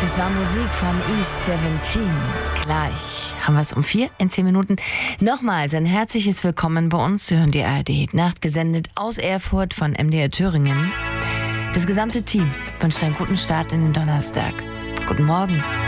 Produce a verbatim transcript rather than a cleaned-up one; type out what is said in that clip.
Das war Musik von E siebzehn. Gleich haben wir es um vier in zehn Minuten. Nochmals ein herzliches Willkommen bei uns. Sie hören die A R D Nacht, gesendet aus Erfurt von M D R Thüringen. Das gesamte Team wünscht einen guten Start in den Donnerstag. Guten Morgen.